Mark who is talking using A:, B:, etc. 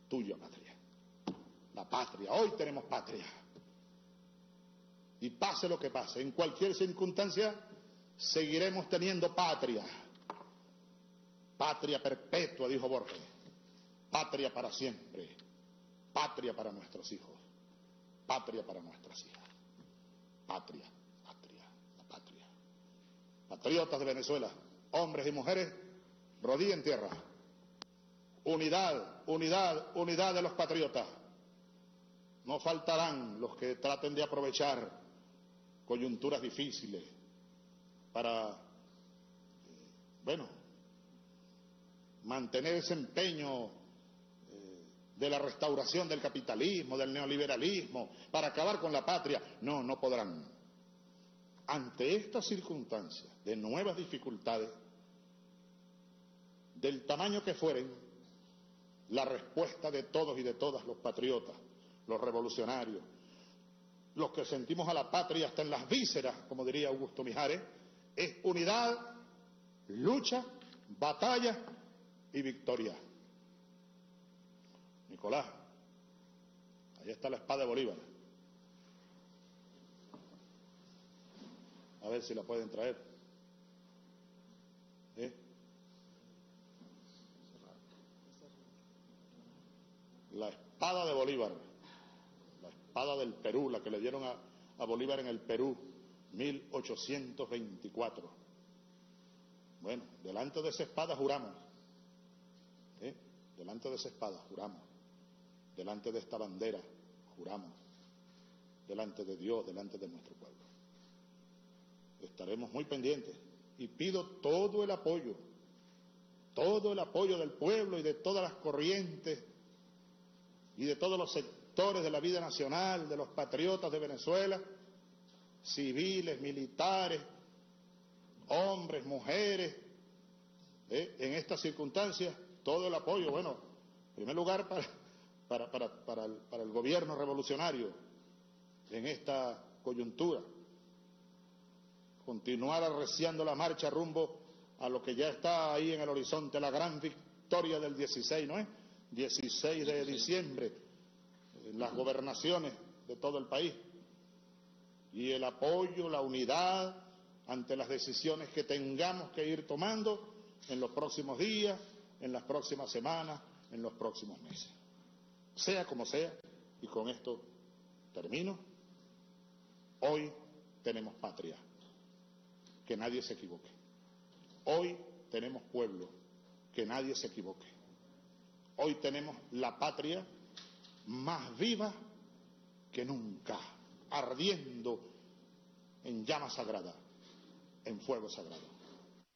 A: tuya patria. La patria, hoy tenemos patria. Y pase lo que pase, en cualquier circunstancia, seguiremos teniendo patria. Patria perpetua, dijo Borges. Patria para siempre. Patria para nuestros hijos. Patria para nuestras hijas. Patria, patria, la patria. Patriotas de Venezuela, hombres y mujeres, rodilla en tierra. Unidad, unidad, unidad de los patriotas. No faltarán los que traten de aprovechar coyunturas difíciles para, mantener ese empeño de la restauración del capitalismo, del neoliberalismo, para acabar con la patria. No, no podrán. Ante estas circunstancias de nuevas dificultades, del tamaño que fueren, la respuesta de todos y de todas los patriotas, los revolucionarios, los que sentimos a la patria hasta en las vísceras, como diría Augusto Mijares, es unidad, lucha, batalla y victoria. Nicolás, ahí está la espada de Bolívar. A ver si la pueden traer. La espada de Bolívar, la espada del Perú, la que le dieron a Bolívar en el Perú, 1824. Bueno, delante de esa espada juramos, delante de esa espada juramos, delante de esta bandera juramos, delante de Dios, delante de nuestro pueblo. Estaremos muy pendientes y pido todo el apoyo del pueblo y de todas las corrientes y de todos los sectores de la vida nacional, de los patriotas de Venezuela, civiles, militares, hombres, mujeres, en estas circunstancias, todo el apoyo, en primer lugar para el gobierno revolucionario en esta coyuntura, continuar arreciando la marcha rumbo a lo que ya está ahí en el horizonte, la gran victoria del 16, ¿no es? 16 de diciembre, en las gobernaciones de todo el país, y el apoyo, la unidad ante las decisiones que tengamos que ir tomando en los próximos días, en las próximas semanas, en los próximos meses. Sea como sea, y con esto termino, hoy tenemos patria, que nadie se equivoque. Hoy tenemos pueblo, que nadie se equivoque. Hoy tenemos la patria más viva que nunca, ardiendo en llama sagrada, en fuego sagrado.